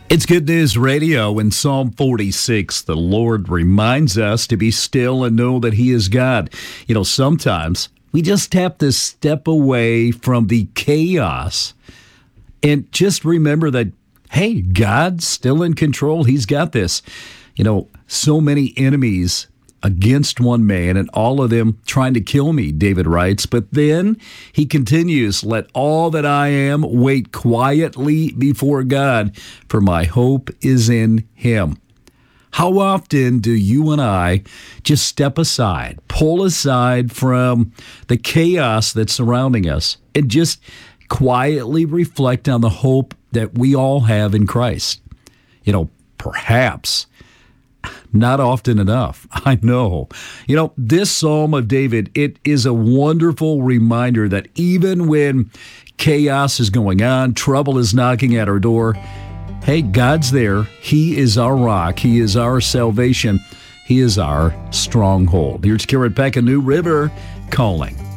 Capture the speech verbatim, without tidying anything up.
It's Good News Radio. In Psalm forty-six, the Lord reminds us to be still and know that He is God. You know, sometimes we just have to step away from the chaos and just remember that, hey, God's still in control. He's got this. You know, so many enemies against one man, and all of them trying to kill me, David writes. But then he continues, let all that I am wait quietly before God, for my hope is in Him. How often do you and I just step aside, pull aside from the chaos that's surrounding us, and just quietly reflect on the hope that we all have in Christ? You know, perhaps not often enough. I know. You know, this Psalm of David, it is a wonderful reminder that even when chaos is going on, trouble is knocking at our door, hey, God's there. He is our rock. He is our salvation. He is our stronghold. Here's Karen Peck, a New River calling.